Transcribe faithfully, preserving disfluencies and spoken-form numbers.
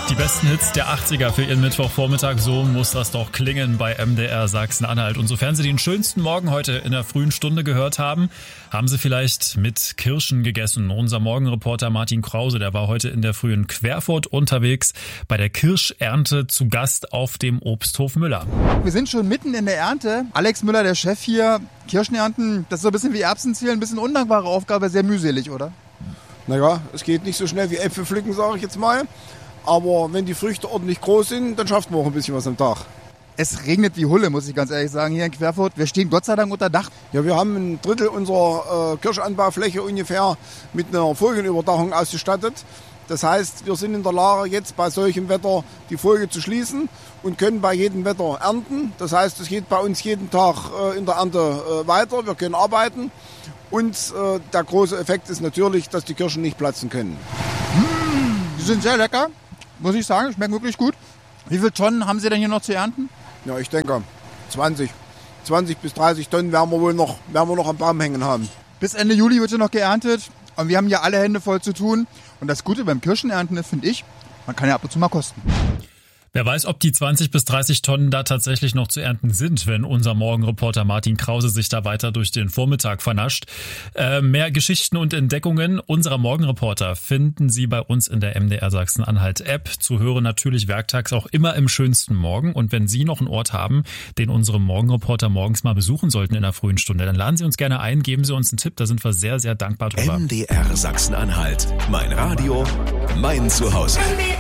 Die besten Hits der achtziger für Ihren Mittwochvormittag, so muss das doch klingen bei M D R Sachsen-Anhalt. Und sofern Sie den schönsten Morgen heute in der frühen Stunde gehört haben, haben Sie vielleicht mit Kirschen gegessen. Unser Morgenreporter Martin Krause, der war heute in der frühen Querfurt unterwegs, bei der Kirschernte zu Gast auf dem Obsthof Müller. Wir sind schon mitten in der Ernte. Alex Müller, der Chef hier, Kirschen ernten, das ist so ein bisschen wie Erbsenzählen, ein bisschen undankbare Aufgabe, sehr mühselig, oder? Naja, es geht nicht so schnell wie Äpfel pflücken, sage ich jetzt mal. Aber wenn die Früchte ordentlich groß sind, dann schafft man auch ein bisschen was am Tag. Es regnet wie Hulle, muss ich ganz ehrlich sagen, hier in Querfurt. Wir stehen Gott sei Dank unter Dach. Ja, wir haben ein Drittel unserer äh, Kirschanbaufläche ungefähr mit einer Folienüberdachung ausgestattet. Das heißt, wir sind in der Lage, jetzt bei solchem Wetter die Folie zu schließen und können bei jedem Wetter ernten. Das heißt, es geht bei uns jeden Tag äh, in der Ernte äh, weiter. Wir können arbeiten. Und äh, der große Effekt ist natürlich, dass die Kirschen nicht platzen können. Mmh, die sind sehr lecker, muss ich sagen. Schmecken wirklich gut. Wie viele Tonnen haben Sie denn hier noch zu ernten? Ja, ich denke zwanzig. zwanzig bis dreißig Tonnen werden wir wohl noch, werden wir noch am Baum hängen haben. Bis Ende Juli wird hier noch geerntet. Und wir haben hier alle Hände voll zu tun. Und das Gute beim Kirschenernten ist, finde ich, man kann ja ab und zu mal kosten. Wer weiß, ob die zwanzig bis dreißig Tonnen da tatsächlich noch zu ernten sind, wenn unser Morgenreporter Martin Krause sich da weiter durch den Vormittag vernascht. Äh, mehr Geschichten und Entdeckungen unserer Morgenreporter finden Sie bei uns in der M D R Sachsen-Anhalt-App. Zu hören natürlich werktags auch immer im schönsten Morgen. Und wenn Sie noch einen Ort haben, den unsere Morgenreporter morgens mal besuchen sollten in der frühen Stunde, dann laden Sie uns gerne ein, geben Sie uns einen Tipp. Da sind wir sehr, sehr dankbar drüber. M D R Sachsen-Anhalt. Mein Radio, mein Zuhause.